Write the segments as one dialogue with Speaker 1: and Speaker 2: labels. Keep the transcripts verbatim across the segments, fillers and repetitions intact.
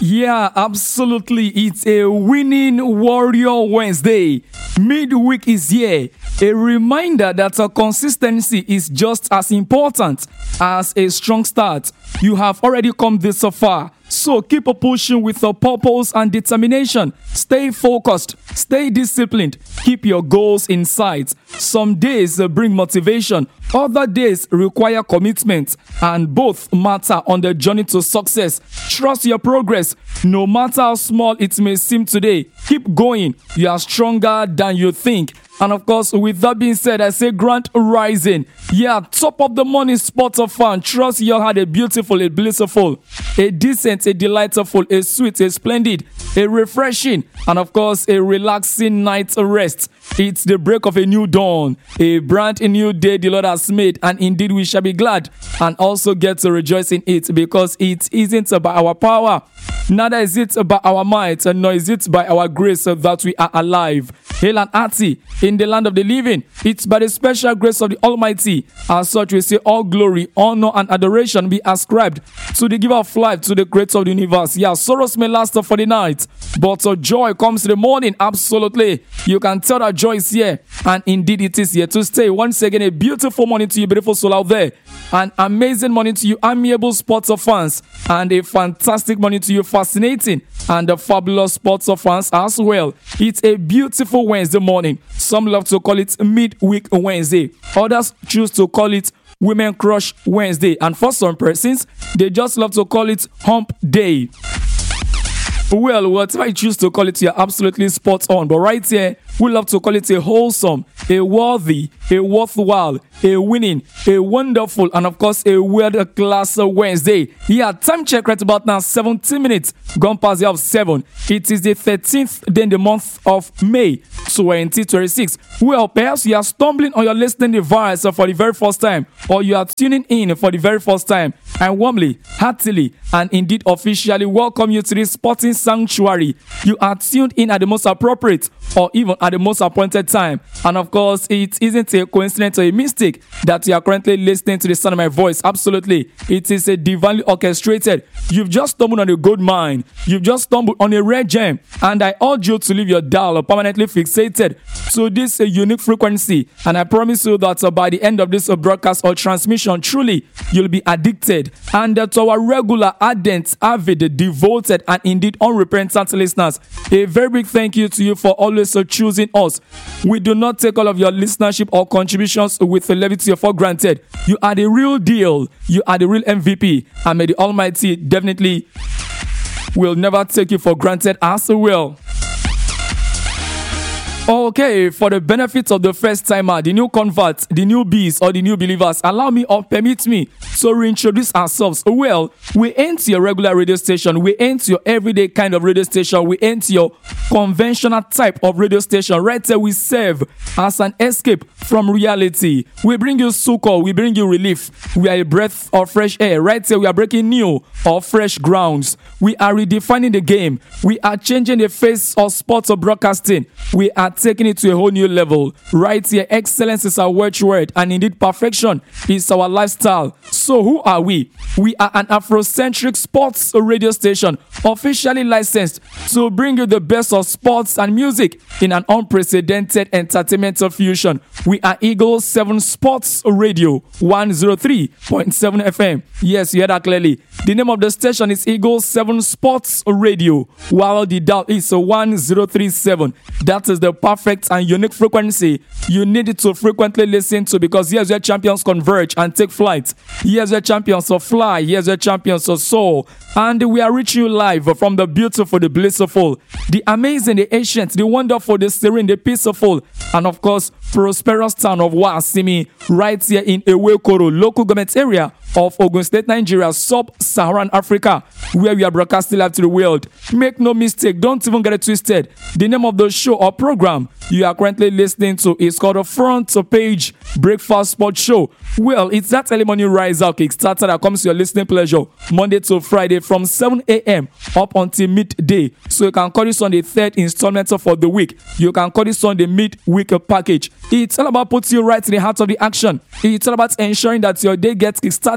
Speaker 1: Yeah, absolutely. It's a winning Warrior Wednesday. Midweek is here. A reminder that a consistency is just as important as a strong start. You have already come this far. So keep pushing with a purpose and determination. Stay focused, stay disciplined, keep your goals in sight. Some days bring motivation, other days require commitment, and both matter on the journey to success. Trust your progress, no matter how small it may seem today. Keep going, you are stronger than you think. And of course, with that being said, I say Grand Rising. Yeah, top of the morning, sports of fun. Trust you all had a beautiful, a blissful, a decent, a delightful, a sweet, a splendid, a refreshing, and of course, a relaxing night rest. It's the break of a new dawn, a brand new day the Lord has made, and indeed we shall be glad and also get to rejoice in it, because it isn't by our power, neither is it by our might, nor is it by our grace that we are alive. Hail and hearty in the land of the living. It's by the special grace of the Almighty. As such, we say all glory, honor, and adoration be ascribed to the giver of life, to the creator of the universe. Yeah, sorrows may last for the night, but uh, joy comes in the morning. Absolutely. You can tell that joy is here, and indeed it is here to stay. Once again, a beautiful morning to you, beautiful soul out there. An amazing morning to you, amiable sports of fans, and a fantastic morning to you, fascinating and a fabulous sports of fans as well. It's a beautiful Wednesday morning. Some love to call it midweek Wednesday. Others choose to call it Women Crush Wednesday. And for some persons, they just love to call it Hump Day. Well, whatever you choose to call it, you're absolutely spot on. But right here, we love to call it a wholesome, a worthy, a worthwhile, a winning, a wonderful, and of course, a world-class Wednesday. Yeah, time check right about now, seventeen minutes, gone past the hour of seven. It is the thirteenth day in the month of May, twenty twenty-six. Well, perhaps you are stumbling on your listening device for the very first time, or you are tuning in for the very first time. I warmly, heartily, and indeed officially welcome you to this sporting sanctuary. You are tuned in at the most appropriate, or even at the most appointed time. And of course, it isn't a coincidence or a mistake that you are currently listening to the sound of my voice. Absolutely. It is a divinely orchestrated. You've just stumbled on a gold mine. You've just stumbled on a rare gem. And I urge you to leave your dial permanently fixated to this uh, unique frequency. And I promise you that uh, by the end of this uh, broadcast or transmission, truly, you'll be addicted. And uh, to our regular, ardent, avid, devoted, and indeed unrepentant listeners, a very big thank you to you for always uh, choosing us. We do not take all of your listenership or contributions with levity or for granted. You are the real deal. You are the real M V P. And may the Almighty definitely will never take you for granted as well. Okay, for the benefit of the first timer, the new converts, the newbies, or the new believers, allow me or permit me to reintroduce ourselves. Well, we ain't your regular radio station. We ain't your everyday kind of radio station. We ain't your conventional type of radio station. Right here, we serve as an escape from reality. We bring you succor. We bring you relief. We are a breath of fresh air. Right here, we are breaking new or fresh grounds. We are redefining the game. We are changing the face of sports or broadcasting. We are taking it to a whole new level. Right here, excellence is our watchword, and indeed perfection is our lifestyle. So who are we? We are an Afrocentric sports radio station, officially licensed to bring you the best of sports and music in an unprecedented entertainment fusion. We are Eagle seven Sports Radio, one oh three point seven F M. Yes, you heard that clearly. The name of the station is Eagle seven Sports Radio, while the dial is one oh three seven. That is the perfect and unique frequency you need to frequently listen to, because here's where champions converge and take flight. Here's where champions of fly. Here's where champions of soul. And we are reaching you live from the beautiful, the blissful, the amazing, the ancient, the wonderful, the serene, the peaceful, and of course, prosperous town of Wasimi, right here in Ewekoro, local government area of Ogun State, Nigeria, sub-Saharan Africa, where we are broadcasting live to the world. Make no mistake, don't even get it twisted. The name of the show or program you are currently listening to is called a Front Page Breakfast Sports Show. Well, it's that early morning rise out Kickstarter that comes to your listening pleasure Monday to Friday from seven a.m. up until midday. So you can call this on the third installment for the week. You can call this on the midweek package. It's all about putting you right in the heart of the action. It's all about ensuring that your day gets kickstarted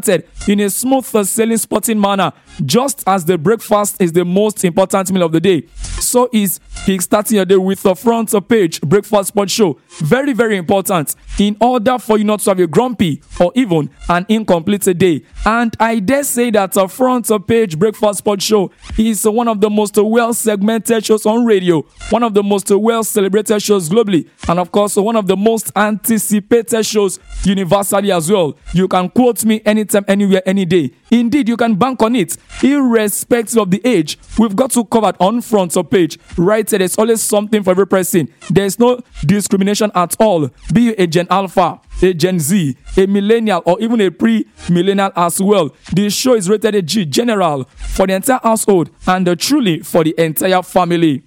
Speaker 1: started in a smooth sailing sporting manner. Just as the breakfast is the most important meal of the day, so is kickstarting your day with a front page breakfast sport show. Very, very important in order for you not to have a grumpy or even an incomplete day. And I dare say that a front page breakfast sport show is one of the most well segmented shows on radio, one of the most well celebrated shows globally, and of course one of the most anticipated shows universally as well. You can quote me anytime, anywhere, any day. Indeed, you can bank on it, irrespective of the age. We've got to cover on front of page. Right here, there's always something for every person. There's no discrimination at all. Be you a Gen Alpha, a Gen Z, a millennial, or even a pre-millennial as well. The show is rated a G, general, for the entire household and uh, truly for the entire family.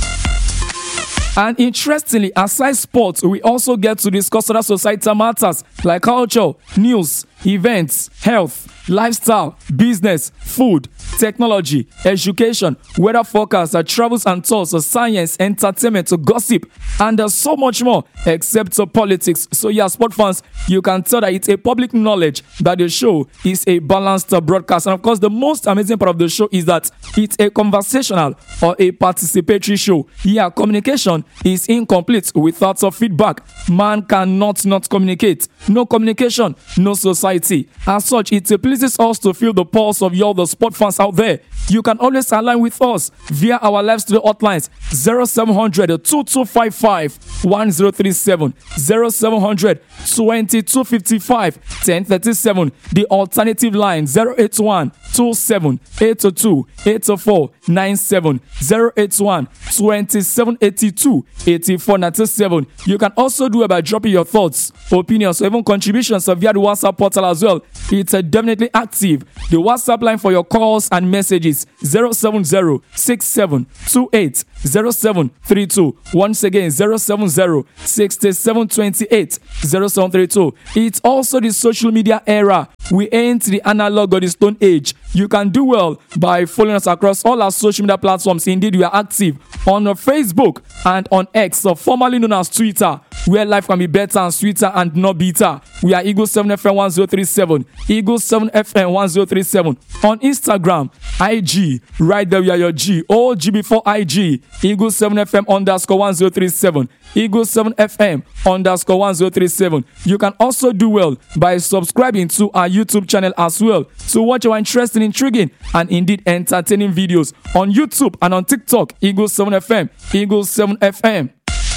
Speaker 1: And interestingly, aside sports, we also get to discuss other societal matters like culture, news, events, health, lifestyle, business, food, technology, education, weather forecasts, uh, travels and tours, uh, science, entertainment, uh, gossip, and uh, so much more, except uh, politics. So yeah, sport fans, you can tell that it's a public knowledge that the show is a balanced uh, broadcast. And of course, the most amazing part of the show is that it's a conversational or a participatory show. Yeah, communication is incomplete without uh, feedback. Man cannot not communicate. No communication, no society. As such, it uh, pleases us to feel the pulse of you all the sport fans out there. You can always align with us via our live studio hotlines zero seven zero zero two two five five one zero three seven, zero seven zero zero two two five five one zero three seven, the alternative line zero eight one two seven eight two eight four nine seven, zero eight one two seven eight two eight four nine seven. You can also do it by dropping your thoughts, opinions, or even contributions via the WhatsApp portal as well. It's uh, definitely active. The WhatsApp line for your calls and messages zero seven zero six seven two eight zero seven three two. Once again, zero seven zero six seven two eight zero seven three two. It's also the social media era. We ain't the analog or the stone age. You can do well by following us across all our social media platforms. Indeed, we are active on Facebook and on X, formerly known as Twitter, where life can be better and sweeter and not bitter. We are Eagle seven F M one zero three seven, Eagle seven F M one zero three seven. On Instagram, I G, right there we are your G, O G before I G, Eagle seven F M underscore one zero three seven, Eagle seven F M underscore one zero three seven. You can also do well by subscribing to our YouTube channel as well to watch our interesting, intriguing, and indeed entertaining videos on YouTube and on TikTok, Eagle seven F M, Eagle seven F M.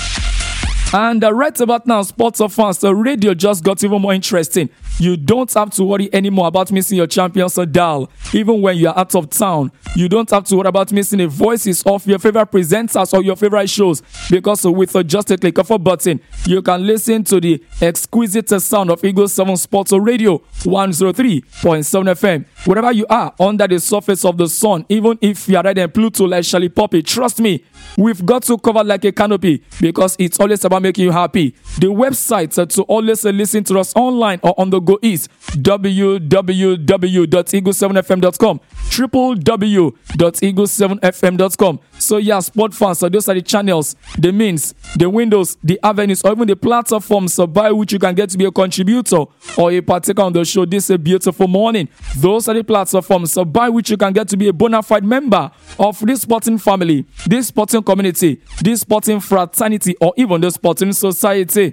Speaker 1: And uh, right about now, sports of fans, the radio just got even more interesting. You don't have to worry anymore about missing your champions or dial. Even when you are out of town, you don't have to worry about missing the voices of your favorite presenters or your favorite shows, because with uh, just a click of a button, you can listen to the exquisite sound of Eagle seven Sports Radio one oh three point seven F M. Wherever you are under the surface of the sun, even if you are riding Pluto like Charlie Poppy, trust me, we've got to cover like a canopy, because it's always about making you happy. The website uh, to always uh, listen to us online or on the go is w w w dot eagle seven f m dot com, w w w dot eagle seven f m dot com. So yeah, sport fans, so those are the channels, the means, the windows, the avenues, or even the platforms uh, by which you can get to be a contributor or a partaker on the show this a beautiful morning. Those are the platforms uh, by which you can get to be a bona fide member of this sporting family, this sporting community, this sporting fraternity, or even the sporting society.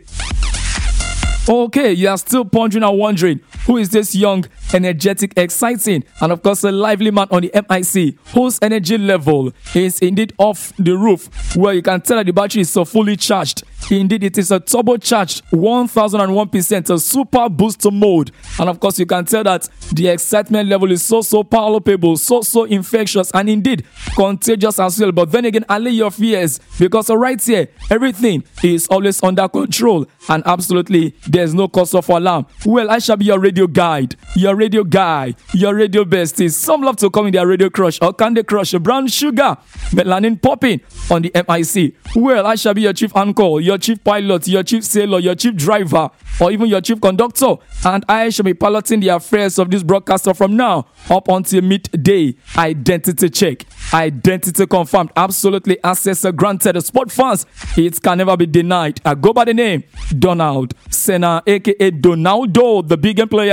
Speaker 1: Okay, you are still pondering and wondering, who is this young, energetic, exciting, and of course a lively man on the M I C, whose energy level is indeed off the roof, where you can tell that the battery is so fully charged. Indeed, it is a turbocharged one thousand one percent a super booster mode. And of course, you can tell that the excitement level is so, so palpable, so, so infectious, and indeed contagious as well. But then again, allay your fears, because right here, everything is always under control, and absolutely, there's no cause of alarm. Well, I shall be your radio guide, your radio guy, your radio bestie. Some love to call me their radio crush or Candy Crush, brown sugar, melanin popping on the M I C. Well, I shall be your chief anchor, your chief pilot, your chief sailor, your chief driver, or even your chief conductor, and I shall be piloting the affairs of this broadcaster from now up until midday. Identity check, identity confirmed, absolutely access granted. Sport fans, it can never be denied. I go by the name Donald Senna, aka Donaldo, the big game player,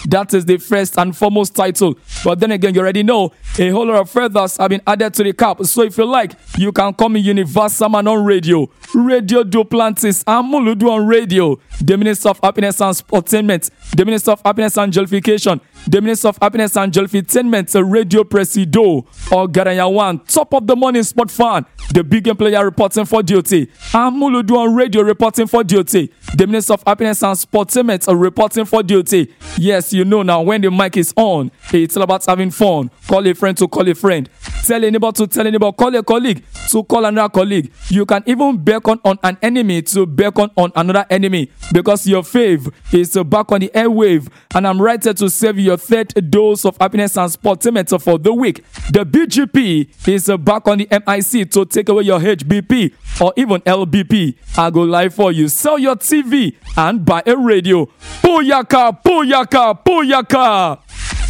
Speaker 1: That is the first and foremost title. But then again, you already know a whole lot of feathers have been added to the cap. So if you like, you can call me Universal Man on radio. Radio Duplantis Amuludu on radio. The Minister of Happiness and Sportainment. The Minister of Happiness and Jollification. The Minister of Happiness and Jollificainment. Radio Presido. Or Garayawan. Top of the morning sport fan. The big game player reporting for duty. Amuludu on radio reporting for duty. The Minister of Happiness and Sportainment reporting for duty. Yes, you know now when the mic is on, it's all about having fun. Call a friend to call a friend. Tell anybody to tell anybody. Call a colleague to call another colleague. You can even beckon on an enemy to beckon on another enemy because your fave is back on the airwave. And I'm right here to save you your third dose of happiness and sportainment for the week. The B G P is back on the M I C to take away your H B P or even L B P. I go live for you. Sell your T V and buy a radio. Booyaka, booyaka, booyaka.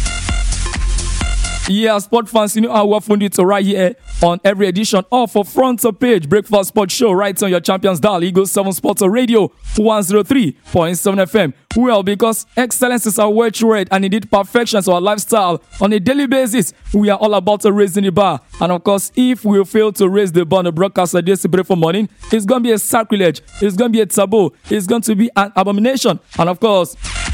Speaker 1: Yeah, sport fans, you know how often it's right here on every edition of a front page breakfast sports show right on your champions dial, Eagle seven Sports Radio one oh three point seven F M. Well, because excellence is our watchword and indeed perfection is our lifestyle. On a daily basis, we are all about raising the bar. And of course, if we fail to raise the bar on the broadcast of this breakfast morning, it's going to be a sacrilege. It's going to be a taboo. It's going to be an abomination. And of course,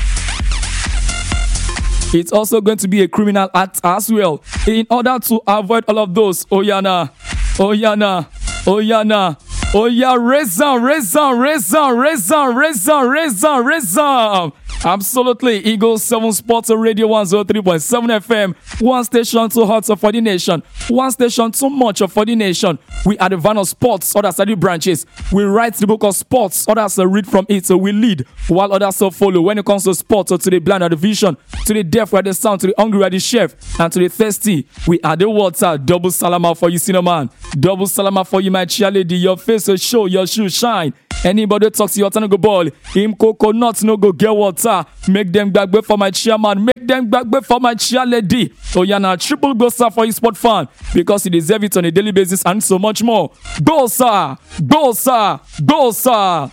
Speaker 1: it's also going to be a criminal act as well. In order to avoid all of those, Oyana, Oyana, Oyana, Oya, raise on, raise on, raise on, raise on, raise on, raise on, raise on. Absolutely, Eagle seven Sports Radio one oh three point seven F M. One station too hot for the nation. One station too much for the nation. We are the van of sports, others are the branches. We write the book of sports, others read from it, so we lead, while others follow. When it comes to sports, or to the blind or the vision, to the deaf, we are the sound, to the hungry, we are the chef, and to the thirsty, we are the water. Double salama for you, Cinnamon. Double salama for you, my cheerleader. Your face will show, your shoes shine. Anybody talks to your turn go ball. Him coconut no go get water. Make them back for my chairman. Make them back for my cheerleader. So you're not triple go sir for your sport fan because you deserve it on a daily basis and so much more. Go sir, go sir, go sir.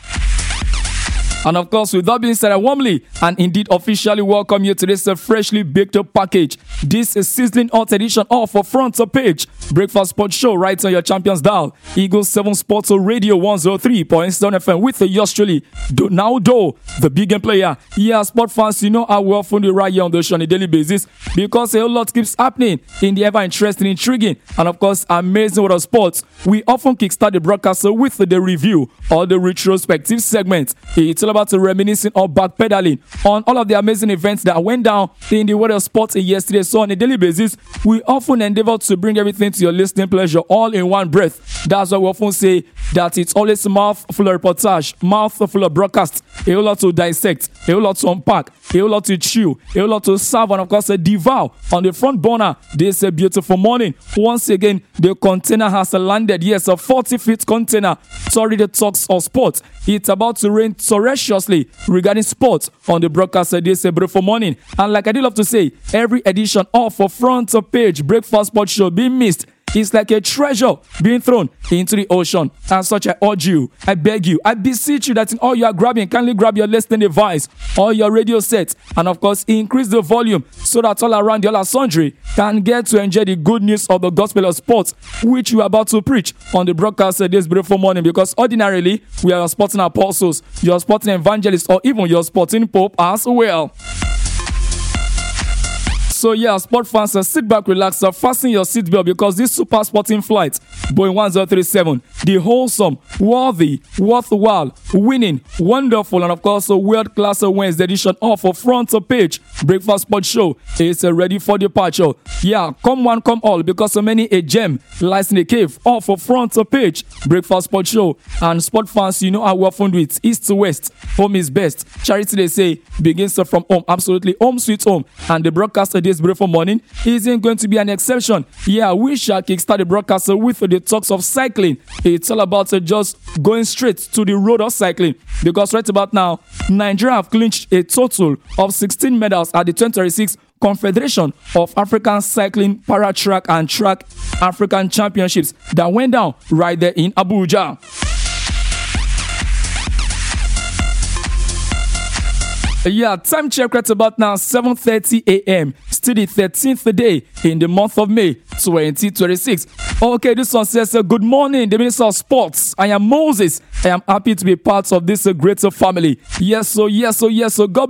Speaker 1: And of course, with that being said, I warmly and indeed officially welcome you to this uh, freshly baked up package. This is sizzling hot edition of a front page breakfast sports show right on your champions dial. Eagle seven Sports Radio one oh three point seven F M with yours truly, Donaldo, the big game player. Yeah, sport fans, you know how we often do right here on the show on a daily basis because a whole lot keeps happening in the ever interesting, intriguing, and of course, amazing world of sports. We often kickstart the broadcast with the review or the retrospective segment. It's all about reminiscing or backpedaling on all of the amazing events that went down in the world of sports yesterday. So on a daily basis, we often endeavor to bring everything to your listening pleasure all in one breath. That's why we often say that it's always mouth full of reportage, mouth full of broadcast, a whole lot to dissect, a whole lot to unpack, a whole lot to chew, a whole lot to serve, and of course, a devour on the front burner. This is a beautiful morning. Once again, the container has landed. Yes, a forty feet container. Sorry, the talks of sports. It's about to rain torrentiously regarding sports on the broadcast of this beautiful morning. And like I did love to say, every edition of a front page breakfast sports show being missed. It's like a treasure being thrown into the ocean. And such I urge you, I beg you, I beseech you that in all you are grabbing, kindly grab your listening device or your radio set. And of course, increase the volume so that all around the other sundry can get to enjoy the good news of the gospel of sports, which we are about to preach on the broadcast this beautiful morning. Because ordinarily, we are sporting apostles, your sporting evangelists, or even your sporting pope as well. So yeah, sport fans, uh, sit back, relax, uh, fasten your seatbelt because this super sporting flight, Boeing one oh three seven, the wholesome, worthy, worthwhile, winning, wonderful, and of course a world-class Wednesday edition of a front page breakfast sports show is uh, ready for departure. Yeah, come one, come all, because so many a gem lies in the cave of a front page breakfast sports show. And sport fans, you know how we often do it, east to west, home is best. Charity, they say, begins from home, absolutely home sweet home, and the broadcast of this beautiful morning isn't going to be an exception. Yeah, we shall kickstart the broadcast with the talks of cycling. It's all about uh, just going straight to the road of cycling because right about now, Nigeria have clinched a total of sixteen medals at the twenty twenty-six Confederation of African Cycling Para Track and Track African Championships that went down right there in Abuja. Yeah, time check right about now, seven thirty a.m. Still the thirteenth day in the month of May twenty twenty-six. Okay, this one says, uh, good morning, the Minister of Sports. I am Moses. I am happy to be part of this uh, greater family. Yes, so yes, so yes, so God